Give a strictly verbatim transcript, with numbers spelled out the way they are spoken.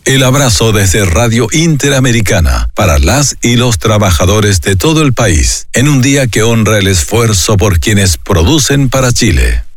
El abrazo desde Radio Interamericana para las y los trabajadores de todo el país, en un día que honra el esfuerzo por quienes producen para Chile.